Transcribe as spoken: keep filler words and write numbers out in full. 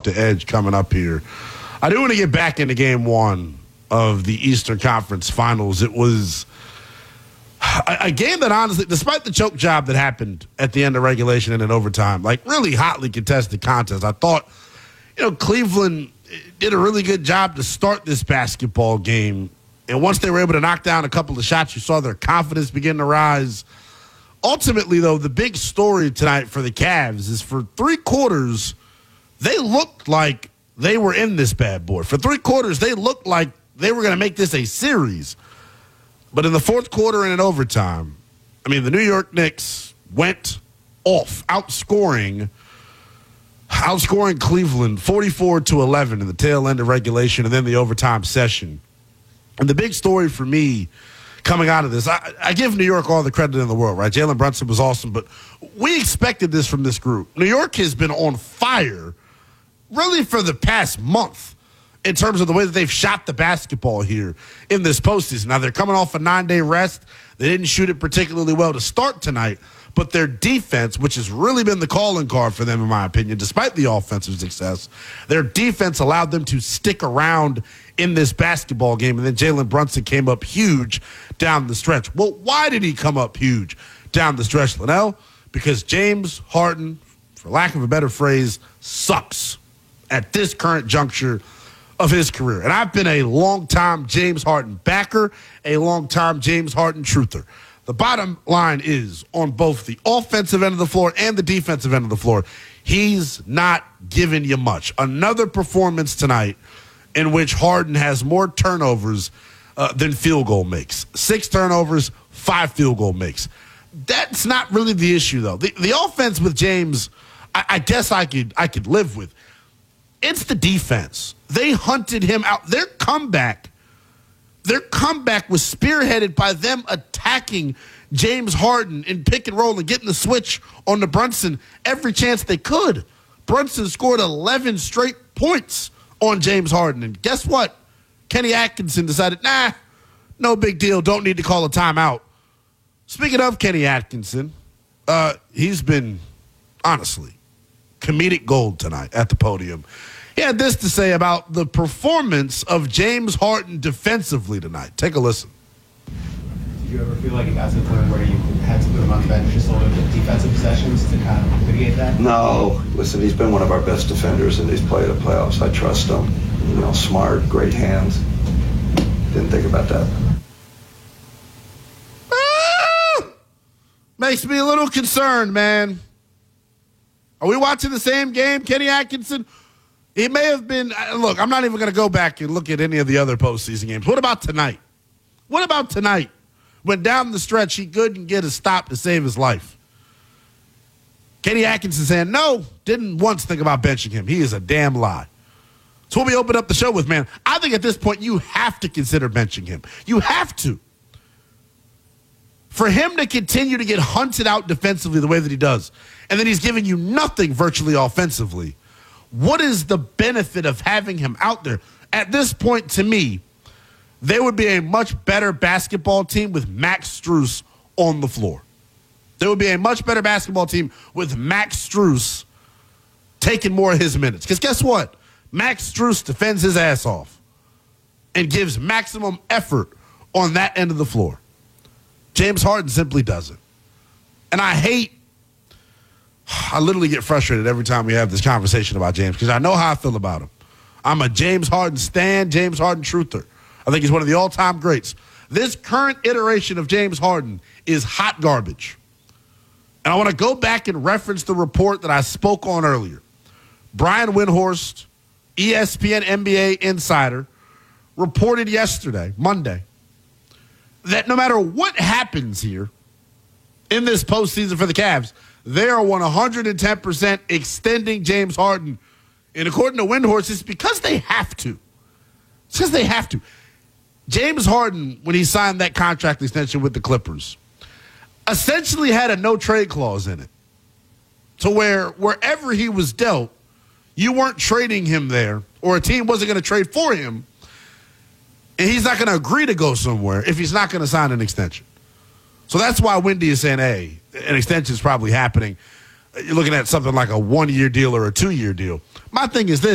the edge coming up here. I do want to get back into game one of the Eastern Conference Finals. It was a, a game that honestly, despite the choke job that happened at the end of regulation and in overtime, like really hotly contested contest, I thought, you know, Cleveland did a really good job to start this basketball game. And once they were able to knock down a couple of shots, you saw their confidence begin to rise. Ultimately, though, the big story tonight for the Cavs is for three quarters, they looked like they were in this bad boy. For three quarters, they looked like they were going to make this a series. But in the fourth quarter and in overtime, I mean, the New York Knicks went off, outscoring outscoring Cleveland forty-four to eleven in the tail end of regulation and then the overtime session. And the big story for me coming out of this, I, I give New York all the credit in the world, right? Jalen Brunson was awesome, but we expected this from this group. New York has been on fire really for the past month in terms of the way that they've shot the basketball here in this postseason. Now, they're coming off a nine-day rest. They didn't shoot it particularly well to start tonight, but their defense, which has really been the calling card for them, in my opinion, despite the offensive success, their defense allowed them to stick around in this basketball game, and then Jalen Brunson came up huge down the stretch. Well, why did he come up huge down the stretch, Linnell? Because James Harden, for lack of a better phrase, sucks at this current juncture of his career. And I've been a long-time James Harden backer, a long-time James Harden truther. The bottom line is, on both the offensive end of the floor and the defensive end of the floor, he's not giving you much. Another performance tonight in which Harden has more turnovers uh, than field goal makes. Six turnovers, five field goal makes. That's not really the issue, though. The, the offense with James, I, I guess I could I could live with. It's the defense. They hunted him out. Their comeback, their comeback was spearheaded by them attacking James Harden in pick and roll and getting the switch on the Brunson every chance they could. Brunson scored eleven straight points on James Harden. And guess what? Kenny Atkinson decided, nah, no big deal. Don't need to call a timeout. Speaking of Kenny Atkinson, uh, he's been, honestly, comedic gold tonight at the podium. He had this to say about the performance of James Harden defensively tonight. Take a listen. Did you ever feel like it got to the point where you had to put him on the bench just a little bit defensive possessions to kind of mitigate that? No. Listen, he's been one of our best defenders in these play of the playoffs. I trust him. You know, smart, great hands. Didn't think about that. Ah! Makes me a little concerned, man. Are we watching the same game, Kenny Atkinson? He may have been, look, I'm not even going to go back and look at any of the other postseason games. What about tonight? What about tonight? When down the stretch, he couldn't get a stop to save his life. Kenny Atkinson saying, no, didn't once think about benching him. He is a damn lie. That's what we opened up the show with, man. I think at this point, you have to consider benching him. You have to. For him to continue to get hunted out defensively the way that he does, and then he's giving you nothing virtually offensively, what is the benefit of having him out there? At this point, to me, they would be a much better basketball team with Max Strus on the floor. There would be a much better basketball team with Max Strus taking more of his minutes. Because guess what? Max Strus defends his ass off and gives maximum effort on that end of the floor. James Harden simply doesn't. And I hate, I literally get frustrated every time we have this conversation about James because I know how I feel about him. I'm a James Harden stan, James Harden truther. I think he's one of the all-time greats. This current iteration of James Harden is hot garbage. And I want to go back and reference the report that I spoke on earlier. Brian Windhorst, E S P N N B A insider, reported yesterday, Monday, that no matter what happens here in this postseason for the Cavs, they are one hundred ten percent extending James Harden. And according to Windhorst, it's because they have to. It's because they have to. James Harden, when he signed that contract extension with the Clippers, essentially had a no-trade clause in it. To where wherever he was dealt, you weren't trading him there, or a team wasn't going to trade for him, and he's not going to agree to go somewhere if he's not going to sign an extension. So that's why Wendy is saying, hey, an extension is probably happening. You're looking at something like a one-year deal or a two-year deal. My thing is this.